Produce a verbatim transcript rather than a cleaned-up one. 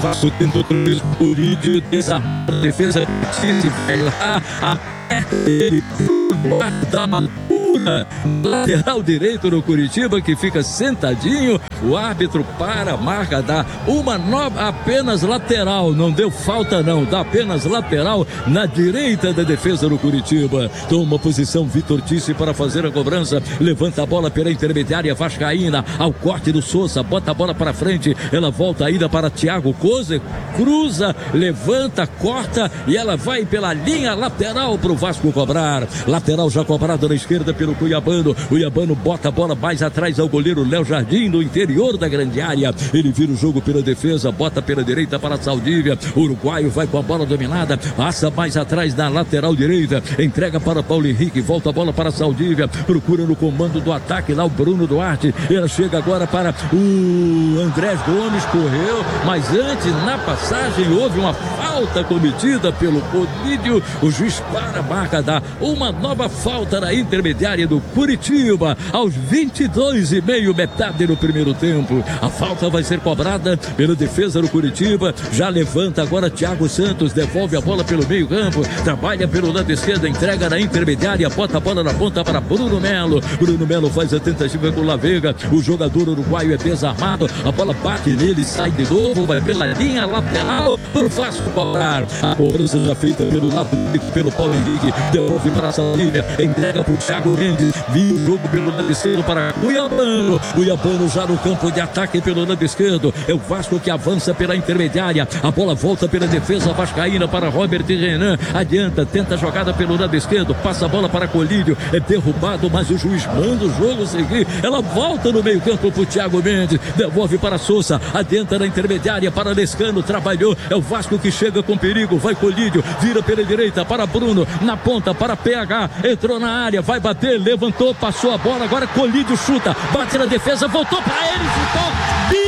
Vasco tentou três, o Lídio desarmou a defesa, vai lá, até ele, guarda Maluna, lateral direito no Curitiba, que fica sentadinho, o árbitro para, marca, dá uma nova, apenas lateral, não deu falta não, dá apenas lateral na direita da defesa do Curitiba. Toma posição Vitor Tice para fazer a cobrança, levanta a bola pela intermediária vascaína, ao corte do Souza, bota a bola para frente, ela volta ainda para Thiago Kozer, cruza, levanta, corta e ela vai pela linha lateral para o Vasco cobrar. Lateral já cobrado na esquerda pelo Cuiabano, o Cuiabano bota a bola mais atrás ao goleiro Léo Jardim, no interior da grande área, ele vira o jogo pela defesa, bota pela direita para a Saldívia, o uruguaio vai com a bola dominada, passa mais atrás na lateral direita, entrega para Paulo Henrique, volta a bola para a Saldívia, procura no comando do ataque lá o Bruno Duarte, ela chega agora para o Andrés Gomes, correu, mas antes na passagem houve uma falta cometida pelo Colídio, o juiz para a marca, dá uma nova falta na intermediária do Curitiba, aos vinte e dois e meio, metade no primeiro tempo, a falta vai ser cobrada pela defesa do Curitiba, já levanta agora Thiago Santos, devolve a bola pelo meio campo, trabalha pelo lado esquerdo, entrega na intermediária, bota a bola na ponta para Bruno Melo, Bruno Melo faz a tentativa com La Vega, o jogador uruguaio é desarmado, a bola bate nele, sai de novo, vai pela linha lateral, pro Vasco cobrar, a cobrança já feita pelo lado pelo Paulo Henrique, devolve para a Saldívia, entrega para o Thiago Mendes, vira o jogo pelo lado esquerdo para Cuiabano, Cuiabano já no campo de ataque pelo lado esquerdo, é o Vasco que avança pela intermediária, a bola volta pela defesa vascaína para Robert e Renan, adianta, tenta a jogada pelo lado esquerdo, passa a bola para Colídio, é derrubado, mas o juiz manda o jogo seguir, ela volta no meio campo para o Thiago Mendes, devolve para Souza, adianta na intermediária para Lescano, trabalhou, é o Vasco que chega com perigo, vai Colídio, vira pela direita para Bruno, na ponta para P H, entrou na área, vai bater, levantou, passou a bola, agora Colídio chuta, bate na defesa, voltou para ele, chutou,